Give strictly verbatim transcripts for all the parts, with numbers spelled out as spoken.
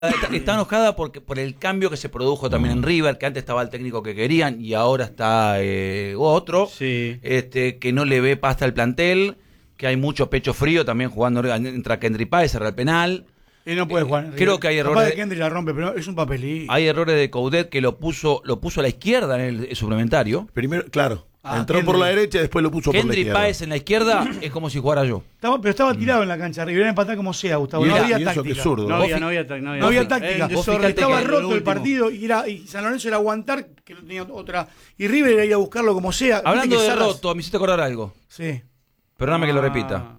Está, está enojada porque por el cambio que se produjo también en River, que antes estaba el técnico que querían y ahora está eh, otro, sí. este, que no le ve pasta al plantel, que hay mucho pecho frío también jugando, entra Kendry Páez, cerra el penal. Y no puede jugar. Creo que hay errores. de Kendry la rompe, pero es un papelito. Hay errores de Coudet que lo puso, lo puso a la izquierda en el, el suplementario. Primero, claro. Ah, entró Kendry. por la derecha y después lo puso Kendry por la izquierda. Páez en la izquierda es como si jugara yo. Estaba, pero estaba tirado en la cancha. River empatar como sea, Gustavo. Y No era- había y eso que táctica. es zurdo. No Vos había, fi- no había, ta- no había, No había Eh, táctica. vos fíjate Estaba que lo roto el último- partido y, era, y San Lorenzo era aguantar, que no tenía otra. Y River era ir a buscarlo como sea. Viste Hablando que de Salas- roto, me hiciste acordar algo. Sí. Perdóname que lo Ah. repita.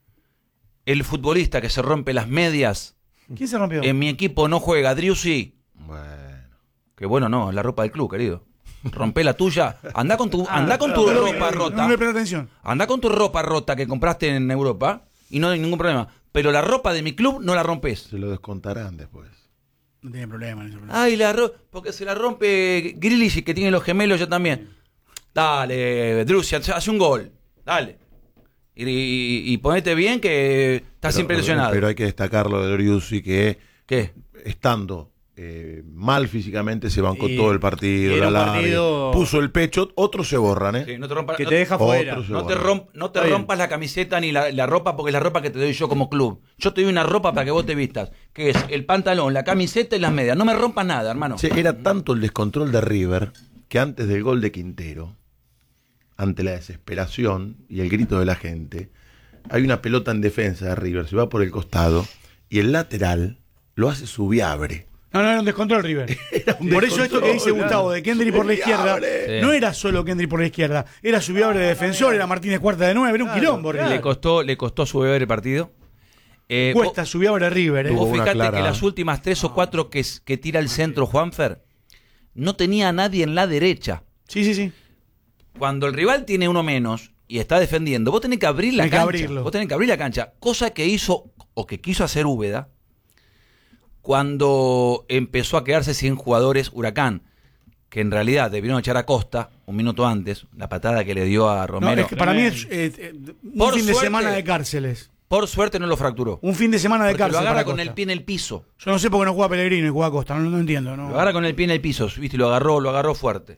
El futbolista que se rompe las medias, ¿Quién se rompió? en mi equipo no juega, Driussi. Bueno. Que bueno, no, es la ropa del club, querido. Rompe la tuya. Anda con tu, anda con tu No, no, ropa no, rota. No me presta atención. Anda con tu ropa rota que compraste en Europa y no hay ningún problema. Pero la ropa de mi club no la rompes. Se lo descontarán después. No tiene problema. No tiene problema. Ay, la ro porque se la rompe Grealish, que tiene los gemelos yo también. Dale, Driussi, hace un gol. Dale. Y, y, y ponete bien que estás Pero- siempre lesionado. Pero hay que destacarlo de Driussi que ¿Qué? estando eh, mal físicamente se bancó Y- todo el partido, y era la un larga, partido- puso el pecho, otros se borran, ¿eh? Sí, no te rompas, Que no- te deja fuera. Otros se no te, borran. romp- no te Está bien. rompas la camiseta ni la, la ropa porque es la ropa que te doy yo como club. Yo te doy una ropa para que vos te vistas, que es el pantalón, la camiseta y las medias. No me rompas nada, hermano. Che, era tanto el descontrol de River que antes del gol de Quintero, ante la desesperación y el grito de la gente, hay una pelota en defensa de River, se va por el costado y el lateral lo hace Subiabre. No, no, era un descontrol River. un Por eso esto que dice descontrol, Gustavo de Kendry por la izquierda, Subiabre. no era solo Kendry por la izquierda, era Subiabre de defensor, era Martínez cuarta de nueve, era un Claro, quilombo. claro. River. Le costó, le costó su beber el partido. Eh, Cuesta Subiabre River, eh. Vos Tuvo una fijate clara. que las últimas tres o cuatro que, que tira el centro Juanfer, no tenía a nadie en la derecha. Sí, sí, sí. Cuando el rival tiene uno menos y está defendiendo, vos tenés que abrir la Hay que cancha. abrirlo. Vos tenés que abrir la cancha. Cosa que hizo, o que quiso hacer Úbeda, cuando empezó a quedarse sin jugadores Huracán, que en realidad debieron echar a Costa un minuto antes, la patada que le dio a No, Romero. es que para mí es eh, eh, un Por fin de suerte. semana de cárceles. Por suerte no lo fracturó. Un fin de semana de Porque cárcel. lo agarra para con Costa. el pie en el piso. Yo no sé por qué no juega Pellegrino y juega Costa, no, no entiendo. No. Lo agarra con el pie en el piso, ¿viste? Y lo agarró, lo agarró fuerte.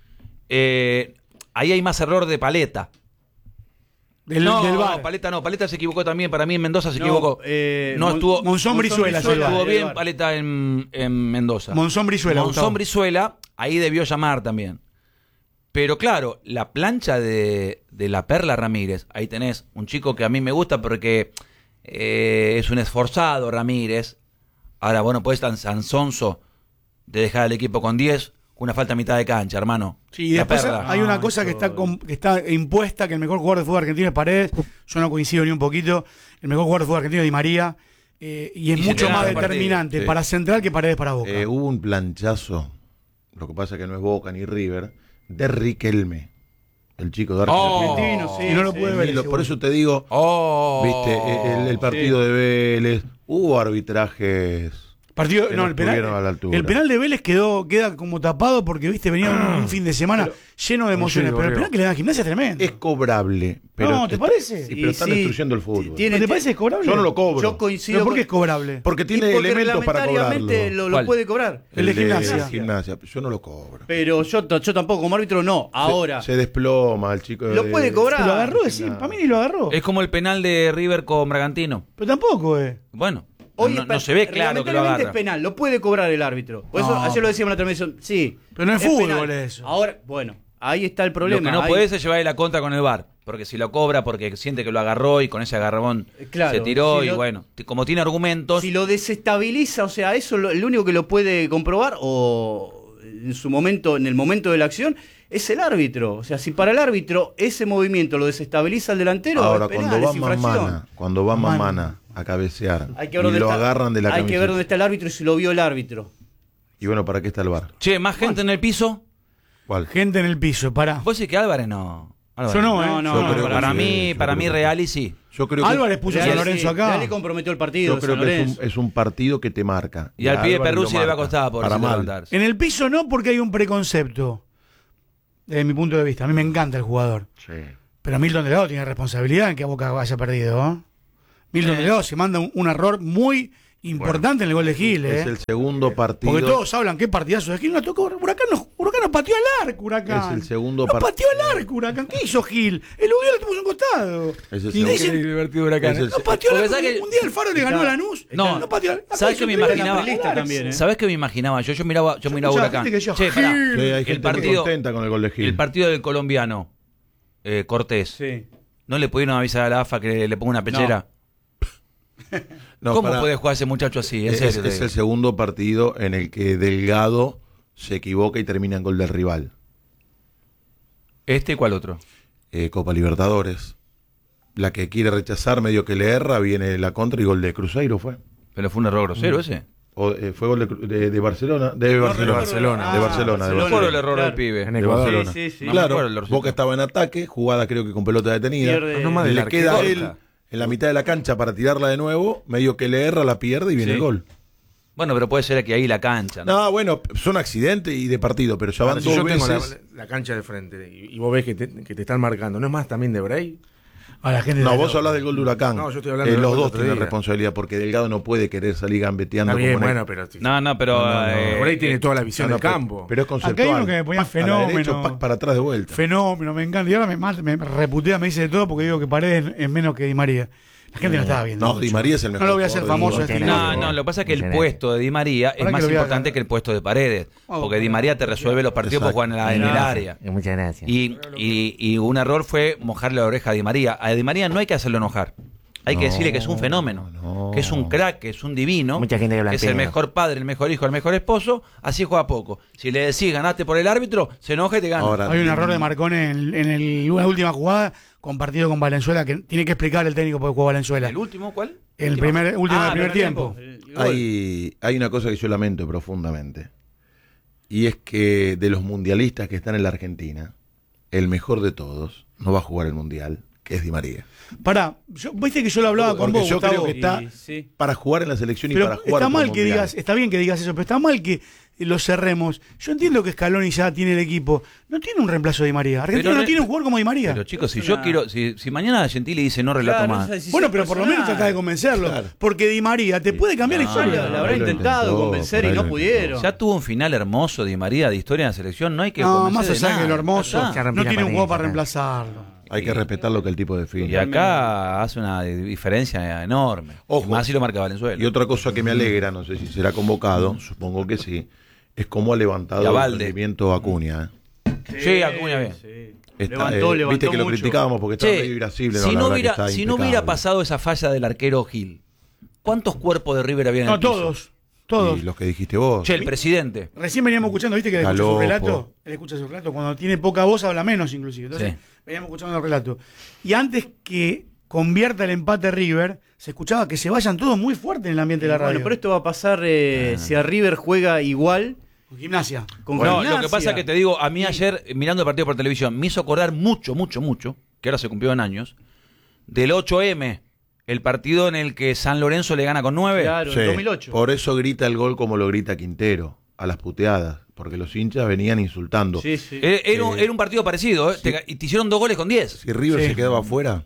Eh, ahí hay más error de Paleta. Del, no, del V A R. Paleta no, Paleta se equivocó también, para mí en Mendoza se No, equivocó. eh, no Mon- estuvo, Monzón Brizuela, no se va. estuvo el bien V A R. Paleta en, en Mendoza. Monzón Brizuela, Monzón Gustavo. Brizuela, ahí debió llamar también. Pero claro, la plancha de, de la Perla Ramírez, ahí tenés un chico que a mí me gusta porque eh, es un esforzado Ramírez. Ahora, bueno, pues tan sansonzo de dejar al equipo con diez, con una falta a mitad de cancha, hermano. Sí, y La después Perla. hay una Ah, cosa que eso- está, com- que está impuesta, que el mejor jugador de fútbol argentino es Paredes. Yo no coincido ni un poquito. El mejor jugador de fútbol argentino es Di María. eh, y es Y se mucho te más gana el determinante partido, sí. para Central que Paredes para Boca. Eh, hubo un planchazo, lo que pasa que no es Boca ni River, de Riquelme, el chico de Oh. Argentino, sí, y no lo sí. puede ver. Lo- ese por gol. eso te digo, Oh. viste, el, el partido de Vélez, hubo arbitrajes. Partido, que no, no el penal, estuvieron a la altura. el penal de Vélez quedó queda como tapado porque viste venía un, un fin de semana lleno de emociones, sí, pero el Borrego. penal que le dan a Gimnasia es tremendo. Es cobrable. Pero No, ¿te parece? Sí, pero Y están sí, destruyendo el fútbol. tiene- ¿No te parece cobrable? Yo no lo cobro. Yo coincido ¿Pero por qué es con- cobrable? porque y tiene porque elementos para cobrarlo. reglamentariamente lo, lo ¿Cuál? puede cobrar. El de Gimnasia. Gimnasia, yo no lo cobro. Pero yo, t- yo tampoco, como árbitro, no. Ahora, Se, se desploma el chico. Lo de- puede cobrar. Lo agarró, sí, Nada. para mí ni lo agarró. Es como el penal de River con Bragantino. Pero tampoco, eh. Bueno, hoy no, es no pe- se ve claro que lo reglamentariamente agarra. es penal, lo puede cobrar el árbitro. Por eso No. ayer lo decíamos en la transmisión. Sí. Pero no es fútbol, penal. eso. Ahora, bueno, ahí está el problema. Lo que no Ahí- puede es llevar la contra con el V A R. Porque si lo cobra porque siente que lo agarró y con ese agarrón Eh, claro, se tiró si y lo- bueno, t- como tiene argumentos, Si lo desestabiliza, o sea, eso lo, el único que lo puede comprobar o en su momento, en el momento de la acción, es el árbitro. O sea, si para el árbitro ese movimiento lo desestabiliza al delantero, Ahora, es penal, cuando va es infracción. Mamana, cuando va Mano. Mamana a cabecear Hay que ver y dónde lo está, agarran de la hay camiseta. que ver dónde está el árbitro y si lo vio el árbitro. Y bueno, ¿para qué está el bar? che, más gente en el piso. ¿Cuál? Gente en el piso, pará. Vos decís que Álvarez no. Álvarez Yo no, eh. No, no, Yo no, creo Para que mí, sí, yo para creo mí que- Reali sí. Yo creo que, Álvarez puso a San Real, Lorenzo sí, acá. Real le comprometió el partido. yo creo San que es Lorenzo. un, es un partido que te marca. Y al pibe Álvarez lo Peruzzi le va a marca. costar por para mal. levantarse. En el piso no, porque hay un preconcepto. Desde mi punto de vista. A mí me encanta el jugador. Sí. Pero Milton Delgado tiene responsabilidad en que Boca haya perdido. ¿eh? Milton Delgado se manda un, un error muy importante en el gol de Gil, ¿eh? Es el segundo partido. Porque todos hablan qué partidazo de Gil. No tocó. Huracán no, Huracán no pateó al arco, Huracán. Es el segundo No partido. pateó al arco, Huracán. ¿Qué hizo Gil? El Uruguay lo tuvo a un costado. Es el Y segundo. dicen, divertido Huracán. Es el- no pateó al Porque arco. sabes que- Un día el Faro le ganó a Lanús. No, no pateó al arco. ¿sabes qué me Está en la imaginaba? pelista también, ¿eh? ¿Sabés qué me imaginaba? Yo, yo miraba, yo Yo miraba escuchaba Huracán. gente que decía, Che, pará. Gil. Sí, hay El gente partido- contenta con el gol de Gil. El partido del colombiano, eh, Cortés, Sí. ¿no le pudieron avisar a la A F A que le, le ponga una pechera? No, ¿Cómo pará. puede jugar ese muchacho así? En Es, serio, te es digo. el segundo partido en el que Delgado se equivoca y termina en gol del rival. ¿Este y cuál otro? Eh, Copa Libertadores. La que quiere rechazar, medio que le erra, viene la contra y gol de Cruzeiro fue. Pero fue un error grosero ese. O, eh, fue gol de, Cru- de- de Barcelona. De Barcelona. Barcelona. De Barcelona. Ah, de No Barcelona. fue el Barcelona. error Claro. del pibe. En De Ecuador. Barcelona. Sí, sí, sí. No me acuerdo el Claro, resultado. Boca estaba en ataque, jugada creo que con pelota detenida. Pierde- No, no más del le arquero. queda corta. él en la mitad de la cancha para tirarla de nuevo, medio que le erra, la pierde y viene Sí. el gol. Bueno, pero puede ser que ahí la cancha, ¿no? No, bueno, son accidentes y de partido, pero ya van Ahora, si dos yo tengo la, veces. la cancha de frente y, y vos ves que te, que te están marcando, ¿no es más también de Bray? A la gente No, le- vos hablas del gol de Huracán. No, yo estoy hablando Eh, del los gol del dos otro tienen día. responsabilidad porque Delgado no puede querer salir gambeteando. Está bien, como en el- bueno, pero... No, no, pero... No, no, no. eh, Bray tiene toda la visión No, no, del pero- campo. Pero es Acá hay conceptual. uno que me ponía Pac para la derecha, fenómeno. pac para atrás de vuelta. Fenómeno, me encanta. Y ahora me, mata, me reputea, me dice de todo porque digo que Paredes es menos que Di María. La gente no, estaba viendo. No, mucho. Di María es el mejor No lo voy a hacer jugador del famoso. mundo. este No, año. no, lo que pasa es que el Excelente. puesto de Di María es Ahora que más lo voy a importante ganar. que el puesto de Paredes. Vamos, Porque Di vamos. María te resuelve los partidos por Exacto. jugar en, la- en el Gracias. área. Muchas gracias. Y, y, y un error fue mojarle la oreja a Di María. A Di María no hay que hacerlo enojar. Hay que No, decirle que es un fenómeno, no. que es un crack, que es un divino, Mucha gente habla que es el pedo. mejor padre, el mejor hijo, el mejor esposo. Así juega poco. Si le decís ganaste por el árbitro, se enoja y te gana. Ahora, Hay un error de Marcone en, en el- una última jugada compartido con Valenzuela que tiene que explicar el técnico porque jugó Valenzuela. ¿El último cuál? El primer, último Ah, del primer tiempo. El gol. hay, hay una cosa que yo lamento profundamente. Y es que de los mundialistas que están en la Argentina, el mejor de todos no va a jugar el mundial, que es Di María. Pará, yo, viste que yo lo hablaba con Porque vos, yo Gustavo. creo que está Y- sí. para jugar en la selección y Pero para jugar está por mal el que mundial. digas, está bien que digas eso, pero está mal que lo cerremos. Yo entiendo que Scaloni ya tiene el equipo. No tiene un reemplazo de Di María. Argentina Pero no re- tiene un jugador como Di María. Pero chicos, si Es yo una- quiero, si, si mañana Gentili dice no relato Claro, más. esa decisión Bueno, pero por lo menos personal. trata de convencerlo. Claro. Porque Di María te puede cambiar la No, historia. La no, habrá Por ahí lo intentado intentó, convencer por y ahí no lo pudieron. Ya tuvo un final hermoso Di María de historia en la selección, no hay que No, convencer más de allá nada. de lo hermoso, Ya está. rompí no la tiene un juego pared, para ya reemplazarlo. Hay que respetar lo que el tipo define. Y acá hace una diferencia enorme. Ojo. Y más si lo marca Valenzuela. Y otra cosa que me alegra, no sé si será convocado, supongo que sí, es cómo ha Y levantado a el Valde. rendimiento Acuña. ¿eh? Sí, Acuña bien. sí. Está, Levantó, eh, levantó viste que lo mucho. criticábamos porque estaba Che, medio irascible. si, la no verdad que hubiera, está si no hubiera impecable. pasado esa falla del arquero Gil, ¿cuántos cuerpos de River había en No, el piso? todos. Todos. Y los que dijiste vos. Che, el presidente. Recién veníamos escuchando, ¿viste que él escucha su Galopo. relato? Él escucha su relato. Cuando tiene poca voz habla menos inclusive. Entonces, Sí. veníamos escuchando el relato. Y antes que convierta el empate River, se escuchaba que se vayan todos muy fuerte en el ambiente de la radio. Bueno, pero esto va a pasar eh, si a River juega igual Con Gimnasia. con No, Gimnasia. lo que pasa es que te digo, a mí ayer, mirando el partido por televisión, me hizo acordar mucho, mucho, mucho, que ahora se cumplió en años, del ocho eme, el partido en el que San Lorenzo le gana con nueve. Claro, Sí, en dos mil ocho. por eso grita el gol como lo grita Quintero, a las puteadas, porque los hinchas venían insultando. Sí, sí. Era, era un, Sí. era un partido parecido, ¿eh? Sí. Te- y te hicieron dos goles con diez. Si River Sí. se quedaba afuera,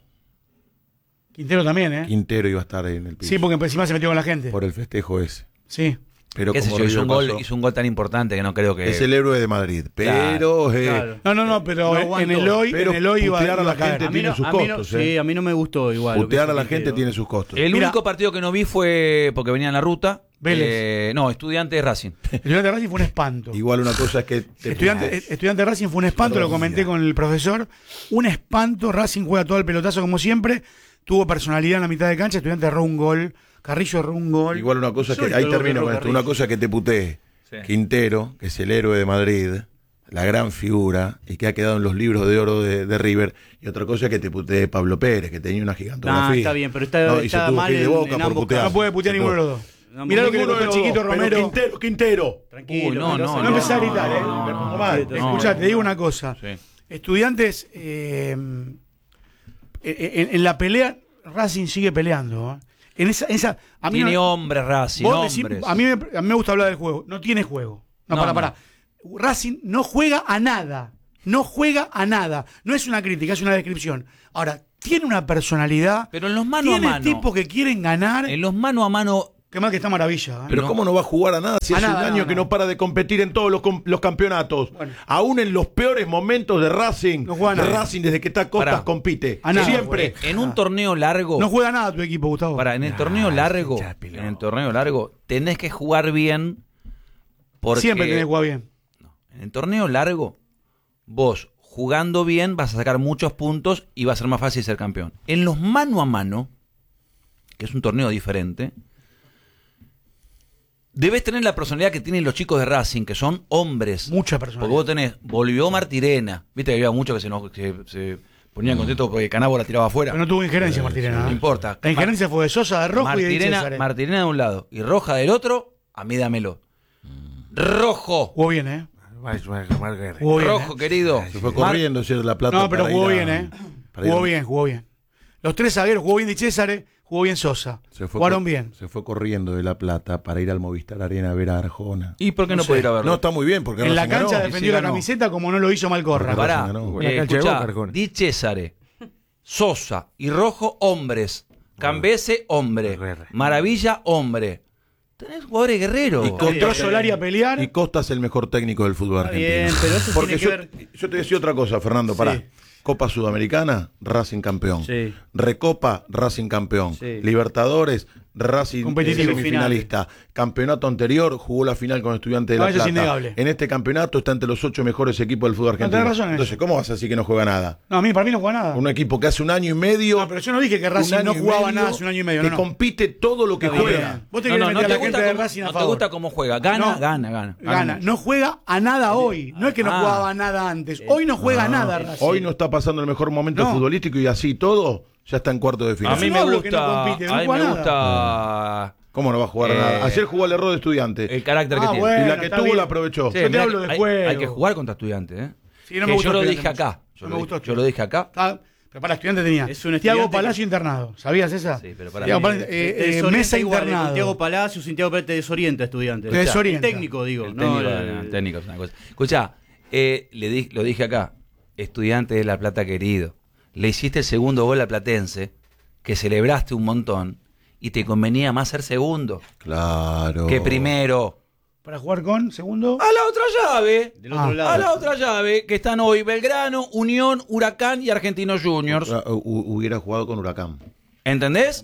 Quintero también, ¿eh? Quintero iba a estar en el piso. Sí, porque encima se metió con la gente. por el festejo ese. Sí. Pero Qué sé como yo, hizo River un, gol, pasó, hizo un gol tan importante que no creo que... es el héroe de Madrid. Pero, eh, Claro. No, no, no, pero No en aguantó. el hoy, Pero en el hoy iba, putear a iba la caer. gente A mí tiene no- sus a mí no- costos, sí, eh. a mí no me gustó igual. lo que putear hizo a la Quintero. gente tiene sus costos. El Mira. único partido que no vi fue porque venía en la ruta. Vélez. eh, no, Estudiantes Racing. Estudiante de Racing fue un espanto. Igual una cosa es que te Estudiante, putees. estudiante de Racing fue un espanto, lo comenté con el profesor. Un espanto, Racing juega todo el pelotazo como siempre. Tuvo personalidad en la mitad de cancha, Estudiante erró un gol, Carrillo erró un gol. Igual una cosa es que, Suelto ahí el termino gol con de esto, una Carrillo. cosa que te putee. Sí. Quintero, que es el héroe de Madrid, la gran figura, y que ha quedado en los libros de oro de, de River. Y otra cosa es que te putee Pablo Pérez, que tenía una gigantografía. Nah, está bien, pero está- No, y está se tuvo mal que ir de en- Boca en por ambos putear. No puede putear Se ninguno de tuvo- los dos. No, Mirá lo que le Ninguno tocó de el los chiquito dos, pero Romero. Quintero, Quintero. Tranquilo. Uy, no, que no, se No empecé a enoje. gritar, ¿eh? No, Me pongo no, mal. no, Escuchá, te digo una cosa. Sí. Estudiantes, eh, en, en la pelea, Racing sigue peleando. ¿eh? En esa, esa, a mí Tiene no- hombres Racing, vos decís- hombres. a, mí me, a mí me gusta hablar del juego. No tiene juego. No, No, para, no. para. Racing no juega a nada. No juega a nada. No es una crítica, es una descripción. Ahora, tiene una personalidad. Pero en los mano tiene a mano. tipos que quieren ganar. En los mano a mano Qué mal que está Maravilla. ¿eh? Pero No. ¿cómo no va a jugar a nada si A hace nada, un año no, que no. no para de competir en todos los, com- los campeonatos? Bueno. Aún en los peores momentos de Racing, No juega nada. Racing desde que está Costas Pará. compite. A nada, Siempre. En un torneo largo. No juega nada tu equipo, Gustavo. Para, en el torneo largo, en el torneo largo, tenés que jugar bien. Porque Siempre tenés que jugar bien. en el torneo largo, vos jugando bien vas a sacar muchos puntos y va a ser más fácil ser campeón. En los mano a mano, que es un torneo diferente, debes tener la personalidad que tienen los chicos de Racing, que son hombres. Mucha Porque personalidad. vos tenés, volvió Martirena. Viste que había muchos que se, nos- que se ponían contentos porque Canabo la tiraba afuera. Pero no tuvo injerencia, Martirena. No ¿eh? importa. La injerencia fue de Sosa, de Rojo y de Martirena, César. Martirena de un lado y Roja del otro, a mí dámelo. Rojo. Jugó bien, ¿eh? Margarita. Jugó bien. Rojo, ¿eh? querido. Se fue Mar- corriendo, si La Plata. No, pero para jugó ir a- bien, ¿eh? para ir Jugó a- bien, jugó bien. Los tres zagueros, jugó bien Di César, jugó bien Sosa. Se fue Jugaron cor- bien. Se fue corriendo de La Plata para ir al Movistar Arena a ver a Arjona. ¿Y por qué no, No sé. puede ir a verlo? No, está muy bien, porque En la Racing ganó. cancha Y defendió sí la ganó. camiseta como no lo hizo Malcorra. Pará. Pará, ganó. Buena eh, cancha de escuchá, Boca, Arjona. Di César, Sosa y Rojo, hombres. Cambese, hombre. Guerra. Maravilla, hombre. Tenés jugadores guerreros. Y con- Entró Solari a pelear. Y Costa es el mejor técnico del fútbol Está argentino. bien, pero eso Porque tiene yo, que ver. yo te decía otra cosa, Fernando, pará. Sí. Copa Sudamericana, Racing campeón. Sí. Recopa, Racing campeón. Sí. Libertadores, Racing Competitivo. semifinalista. Campeonato anterior, jugó la final con Estudiantes de No, La eso es Plata. innegable. En este campeonato está entre los ocho mejores equipos del fútbol No, argentino. tenés razón en Entonces, eso. ¿cómo vas a decir que no juega nada? No, a mí, para mí no juega nada. Un equipo que hace un año y medio. No, pero yo no dije que un Racing año no y jugaba medio, nada hace un año y medio. Que No, no. compite todo lo que Está bien. juega. Vos te No, querés no, meter no a te la gusta gente de cómo- Racing a no te favor. gusta cómo juega. Gana, No. gana, gana. Gana. No juega a nada hoy. No es que no Ah. jugaba nada antes. Hoy no juega No, nada Racing. Hoy no está pasando el mejor momento No. futbolístico y así todo, ya está en cuarto de final. A mí no me hablo que no gusta. compite, no a mí juega me nada. gusta ¿Cómo no va a jugar Eh, nada? Ayer jugó al error de Estudiante. el carácter que Ah, tiene. bueno. y la que está tuvo bien. la aprovechó. Sí, Yo te mirá hablo que de hay, juego. hay que jugar contra Estudiantes, ¿eh? Sí, no me Que gusta yo lo Estudiantes dije acá. Yo, No lo, me gustó dije- yo lo dije acá. Ah, pero para estudiante tenía. Es un Tiago estudiante Palacio internado. ¿Sabías esa? Sí, pero para Tiago mí- Palacio, Te eh, eh, desorienta Mesa igual, eh, internado. con Tiago Palacio, Santiago Pérez te desorienta, estudiante. Te desorienta. El técnico, digo. El no, técnico, el- no, el técnico es una cosa. Escuchá, eh, le di- lo dije acá. Estudiante de La Plata querido. Le hiciste el segundo gol a Platense, que celebraste un montón, y te convenía más ser segundo Claro. que primero. Para jugar con segundo. A la otra llave. Del otro Ah. lado. A la otra llave, que están hoy Belgrano, Unión, Huracán y Argentinos Juniors. Ah, hu- Hubiera jugado con Huracán. ¿Entendés?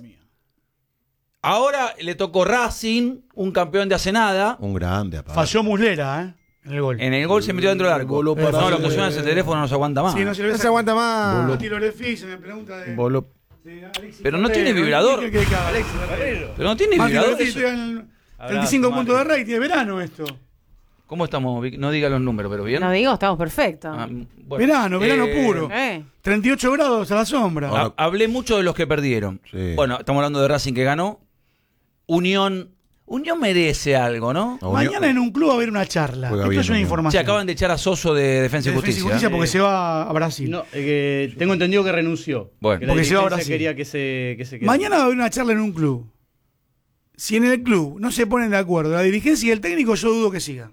Ahora le tocó Racing, un campeón de hace nada. Un grande, aparte. Falló Muslera, ¿eh? En el gol. En el gol se metió dentro del arco. Voló No, para lo que suena ese teléfono no se aguanta más. Sí, no se le ve No se aguanta más. Un tiro de Fi, se me pregunta de. Voló- de Alexis Pero no Carrero. tiene vibrador. ¿Qué quiere que haga? Alexis Carrero. Pero no tiene Más tiro de vibrador. Fi, eso. estoy en Abrazo, treinta y cinco Mati. puntos de rating de verano esto. ¿Cómo estamos, Vic? No diga los números, pero bien. No digo, estamos perfectos. Ah, bueno. Verano, verano Eh, puro. Eh. treinta y ocho grados a la sombra. Ahora- ha- Hablé mucho de los que perdieron. Sí. Bueno, estamos hablando de Racing que ganó. Unión. Unión merece algo, ¿no? A Unión- Mañana en un club va a haber una charla. Juega Esto bien, es una Unión. información. Se acaban de echar a Soso de Defensa y De Justicia. Justicia ¿eh? porque se va a Brasil. No, eh, que tengo entendido que renunció. Bueno. que la Porque se va a dirigencia Brasil. quería que se, que se quede. Mañana va a haber una charla en un club. Si en el club no se ponen de acuerdo la dirigencia y el técnico, yo dudo que siga.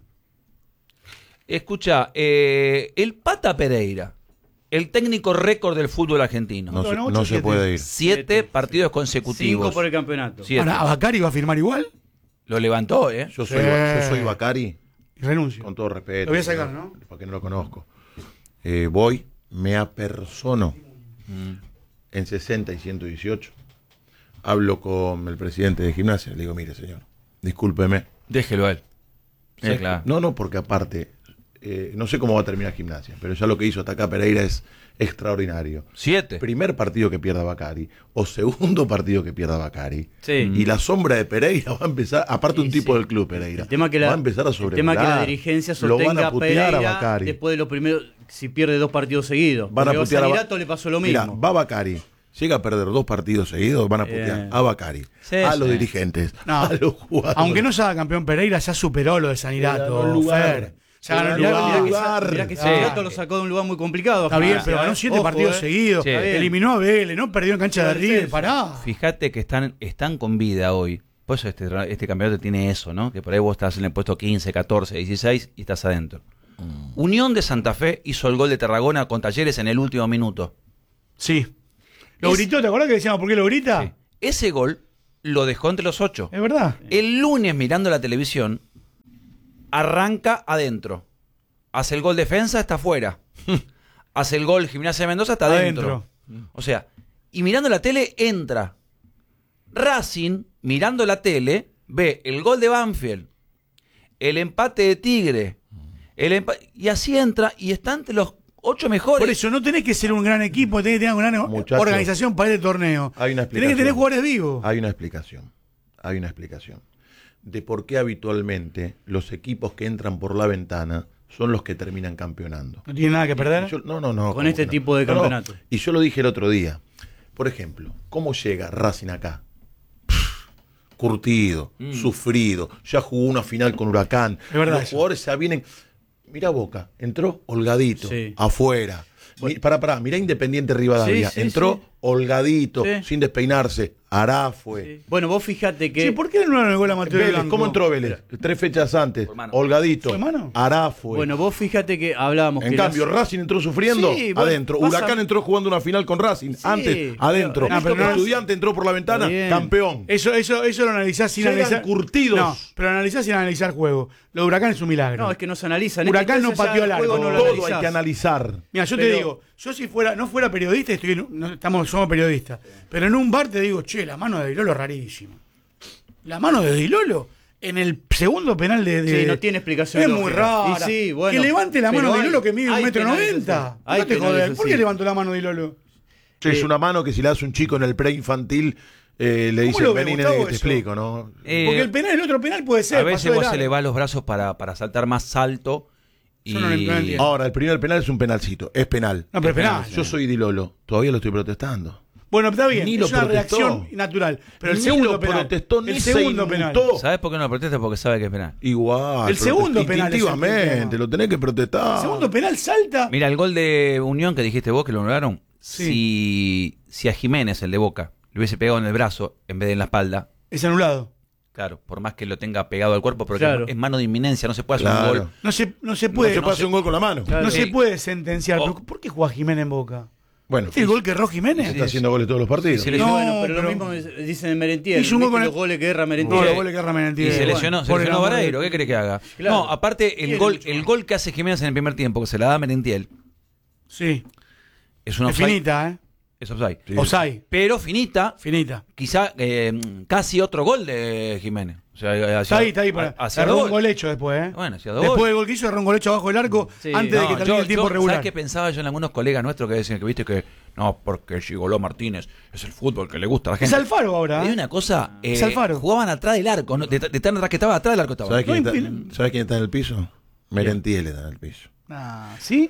Escucha, eh, el Pata Pereira, el técnico récord del fútbol argentino. No, se, Bueno, ocho, no se siete. puede ir. Siete Siete. partidos consecutivos. Cinco por el campeonato. Siete. Ahora, ¿Abacari va a firmar igual? Lo levantó, ¿eh? Yo soy, Sí. yo soy Bacari, Y renuncio. con todo respeto. Lo voy a sacar, ¿no? Porque no lo conozco. Eh, voy, me apersono Mm. en sesenta y ciento dieciocho. Hablo con el presidente de gimnasia. Le digo, mire, señor, discúlpeme. Déjelo a él. Sí, ¿Sabes claro. qué? No, no, porque aparte, eh, no sé cómo va a terminar gimnasia, pero ya lo que hizo hasta acá Pereira es extraordinario. Siete. Primer partido que pierda Bacari o segundo partido que pierda Bacari. Sí. Y la sombra de Pereira va a empezar, aparte un Sí, tipo sí. del club Pereira, El tema que la, va a empezar a el tema que la sobrevolar. dirigencia Lo van sostenga a a putear Pereira a Bacari. después de los primeros, si pierde dos partidos seguidos. Van a Porque putear a Ba- Sanirato le pasó lo Mira, mismo. va Bacari. Llega a perder dos partidos seguidos, van a putear Bien. a Bacari, Sí, a sí. los dirigentes, No. a los jugadores. Aunque no se haga campeón Pereira, ya superó lo de Sanirato. ganó el lugar. Fer. Ya ganó el Mirá- lugar. mirá que Mirá que, mirá que Sanirato Sí. lo sacó de un lugar muy complicado. Está bien, Gimnasia, pero ganó eh. siete Ojo, partidos eh. seguidos. Sí. Eliminó a Vélez, no perdió en cancha de Claro, River. sí, sí. Pará. Fíjate que están, están con vida hoy. Por eso este, este campeonato tiene eso, ¿no? Que por ahí vos estás en el puesto quince, catorce, dieciséis y estás adentro. Unión de Santa Fe hizo el gol de Tarragona con Talleres en el último minuto. Sí. Lo Es- gritó, ¿te acordás que decíamos por qué lo grita? Sí. Ese gol lo dejó entre los ocho. Es verdad. El lunes, mirando la televisión, arranca adentro. Hace el gol defensa, está afuera. Hace el gol Gimnasia de Mendoza, está adentro. adentro. O sea, y mirando la tele, entra. Racing, mirando la tele, ve el gol de Banfield, el empate de Tigre, el empa- y así entra y está entre los ocho mejores. Por eso no tenés que ser un gran equipo, tenés que tener una gran Muchachos, organización para este torneo. Hay una Tenés explicación. que tener jugadores vivos. Hay una explicación. Hay una explicación. De por qué habitualmente los equipos que entran por la ventana son los que terminan campeonando. No tiene nada que perder. Y yo- no, no, no. Con ¿cómo este que no? tipo de No, no. campeonato. Y yo lo dije el otro día. Por ejemplo, ¿cómo llega Racing acá? Curtido, Mm. sufrido, ya jugó una final con Huracán. Es verdad Los eso. jugadores ya vienen. Mira Boca, entró holgadito, Sí. afuera. Mi- Pará, pará, mirá Independiente Rivadavia. Sí, sí, entró sí. holgadito, Sí. sin despeinarse. Arafue. Sí. Bueno, vos fíjate que... Sí, ¿por qué no el gol a Mateo Vélez, Blanco? ¿cómo entró Vélez? Tres fechas antes. Fue mano. Holgadito. ¿Fue mano? Arafue. Bueno, vos fíjate que hablábamos En que cambio, las- Racing entró sufriendo Sí, bueno, adentro. pasa- Huracán entró jugando una final con Racing. Sí, Antes, pero- adentro. No, pero no- Estudiante entró por la ventana, Está bien. campeón. Eso, eso, eso lo analizás sin Llegan analizar. curtidos. No, pero analizás sin analizar el juego. Lo de Huracán es un milagro. No, es que no se analiza. En Huracán este no caso ya pateó el al juego arco. no lo Todo analizás. hay que analizar. Mira, yo te Pero- digo, yo si fuera, no fuera periodista, estoy en- no, estamos, somos periodistas, pero en un bar te digo, che, la mano de Dilolo es rarísima. La mano de Dilolo en el segundo penal de... de- Sí, no tiene explicación Es lógica. muy rara. Y sí, bueno, que levante la pero mano de hay- Dilolo que mide un hay metro penales noventa. así. Hay No te penales joder. ¿Por qué así. levantó la mano de Dilolo? Che, es una mano que si le das a un chico en el preinfantil, eh, le ¿Cómo dicen, lo ve, vení, Gustavo, nene, que te eso? explico, ¿no? Eh, Porque el penal, el otro penal puede ser. a veces pasó de vos largo. elevás los brazos para, para saltar más alto. Y... Yo no lo entiendo. Ahora, el primer penal es un penalcito. Es penal. No, pero es penal. Yo soy Di Lolo. Todavía lo estoy protestando. Bueno, está bien, Ni es lo una protestó. reacción natural. Pero el Ni segundo lo penal. protestó, ni el se segundo penal. inmutó. ¿Sabes por qué no lo protesta? Porque sabe que es penal. Igual. El segundo protest- penal es el Instintivamente, tema. lo tenés que protestar. El segundo penal salta. Mira, el gol de Unión que dijiste vos, que lo anularon, Sí. si, si a Jiménez, el de Boca, le hubiese pegado en el brazo en vez de en la espalda, Es anulado. claro, por más que lo tenga pegado al cuerpo, porque Claro. es mano de inminencia, no se puede hacer Claro. un gol. No se, no se No puede. se No, puede hacer un gol con la mano. Claro. se Sí. puede sentenciar. Oh. Pero ¿por qué juega Jiménez en Boca? Bueno, ¿Este el gol que erró Jiménez? está haciendo goles todos los partidos. Sí, Y No, bueno, pero, pero- lo mismo es- dicen en Merentiel. Hizo un gol ¿Viste con los el- goles que erra Merentiel? No, Sí. los goles que erra Merentiel. Y se lesionó, se Por el lesionó amor de Vareiro, Dios. ¿qué cree que haga? Claro. No, aparte, el Tiene gol, mucho el más. gol que hace Jiménez en el primer tiempo, que se la da a Merentiel, Sí. es una Es offside. finita, ¿eh? Es offside. Sí. Osai. Pero finita, Finita. quizá eh, casi otro gol de Jiménez. O sea, hacia, Está ahí, está ahí. Para, hacia erró dos un gol. gol hecho después, ¿eh? Bueno, hacia dos Después gol. del gol que hizo, erró un gol hecho abajo del arco Sí. antes de No, que termine yo- el tiempo yo, regular. ¿Sabes qué pensaba yo en algunos colegas nuestros que decían que viste que no, porque Gigoló Martínez es el fútbol que le gusta a la Es gente? Alfaro ahora. Hay ¿eh? una cosa, eh, Es Alfaro. jugaban atrás del arco, ¿no? de, de tan atrás que estaba, atrás del arco estaba. ¿Sabes quién, No, está, impil- ¿sabes quién está en el piso? Merentiel está en el piso. Ah, ¿sí?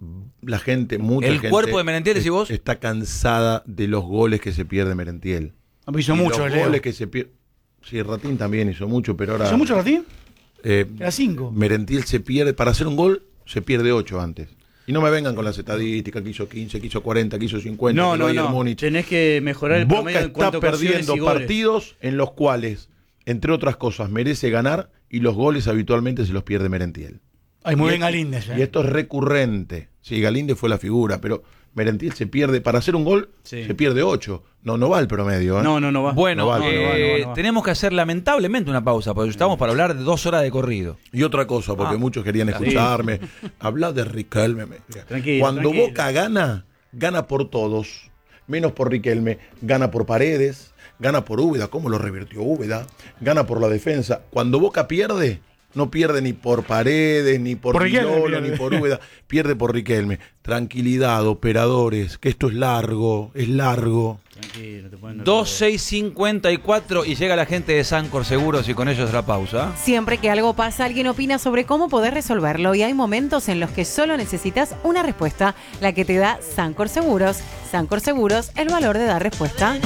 La gente, mucha El gente. cuerpo de Merentiel, decís vos. Está cansada de los goles que se pierde Merentiel. No, hizo Y mucho, los Leo. goles que se pierde. Sí, Ratín también hizo mucho, pero ahora. ¿Hizo mucho Ratín? Eh, Era cinco. Merentiel se pierde. Para hacer un gol, se pierde ocho antes. Y no me vengan con las estadísticas, que hizo quince, que hizo cuarenta, que hizo cincuenta. No, que no, Bayern no. Múnich. Tenés que mejorar el Boca promedio en está cuanto a ocasiones perdiendo y goles. partidos en los cuales, entre otras cosas, merece ganar y los goles habitualmente se los pierde Merentiel. Ay, muy Y bien esto- Galíndez, ¿eh? Y esto es recurrente. Sí, Galíndez fue la figura, pero Merentiel se pierde, para hacer un gol, Sí. se pierde ocho. No, no va el promedio. ¿eh? No, no, no va. Bueno, No vale. eh, No, no va, no va, no va. tenemos que hacer lamentablemente una pausa, porque estamos para hablar de dos horas de corrido. Y otra cosa, porque Ah. muchos querían escucharme. Habla de Riquelme. Tranquilo, Cuando tranquilo. Boca gana, gana por todos. Menos por Riquelme. Gana por Paredes, gana por Úbeda. ¿Cómo lo revirtió Úbeda? Gana por la defensa. Cuando Boca pierde, no pierde ni por Paredes, ni por, Por Riquelme Vilolo, pierde. ni por Úbeda. Pierde por Riquelme. Tranquilidad, operadores, que esto es largo, es largo. Tranquilo, te ponen dos seis cincuenta y cuatro y llega la gente de Sancor Seguros y con ellos la pausa. Siempre que algo pasa, alguien opina sobre cómo poder resolverlo y hay momentos en los que solo necesitas una respuesta, la que te da Sancor Seguros. Sancor Seguros, el valor de dar respuesta.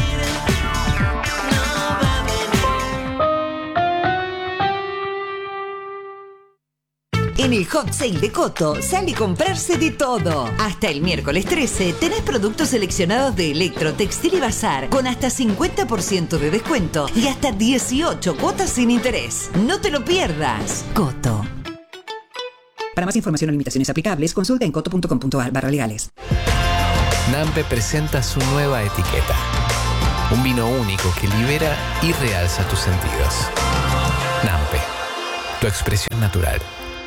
En el Hot Sale de Coto sale comprarse de todo. Hasta el miércoles trece tenés productos seleccionados de Electro, Textil y Bazar con hasta cincuenta por ciento de descuento y hasta dieciocho cuotas sin interés. No te lo pierdas. Coto. Para más información o limitaciones aplicables, consulta en coto punto com punto a r barra legales. Nampe presenta su nueva etiqueta. Un vino único que libera y realza tus sentidos. Nampe, tu expresión natural.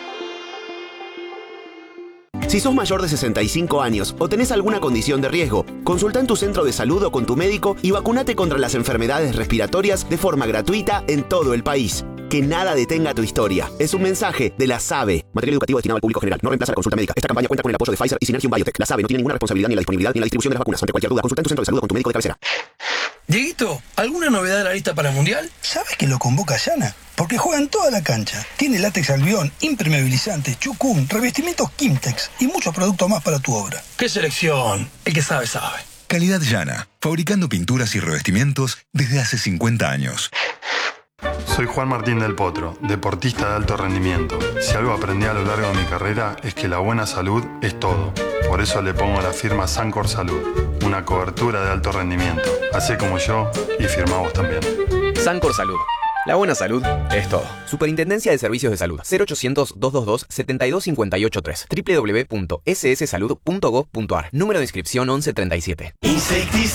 Si sos mayor de sesenta y cinco años o tenés alguna condición de riesgo, consulta en tu centro de salud o con tu médico y vacunate contra las enfermedades respiratorias de forma gratuita en todo el país. Que nada detenga tu historia. Es un mensaje de la SABE. Material educativo destinado al público general. No reemplaza la consulta médica. Esta campaña cuenta con el apoyo de Pfizer y Synergium Biotech. La SABE no tiene ninguna responsabilidad ni en la disponibilidad ni en la distribución de las vacunas. Ante cualquier duda, consulta en tu centro de salud o con tu médico de cabecera. Dieguito, ¿alguna novedad de la lista para el Mundial? ¿Sabes que lo convoca Yana? Porque juega en toda la cancha. Tiene látex albión, impermeabilizante, chucum, revestimientos Kimtex y muchos productos más para tu obra. ¡Qué selección! El que sabe, sabe. Calidad Yana, fabricando pinturas y revestimientos desde hace cincuenta años. Soy Juan Martín del Potro, deportista de alto rendimiento. Si algo aprendí a lo largo de mi carrera es que la buena salud es todo. Por eso le pongo la firma Sancor Salud, una cobertura de alto rendimiento. Hacé como yo y firma vos también. Sancor Salud. La buena salud es todo. Superintendencia de Servicios de Salud. cero ochocientos, doscientos veintidós, setenta y dos cincuenta y ocho tres. doble u doble u doble u punto s s salud punto gov punto a r. Número de inscripción once treinta y siete.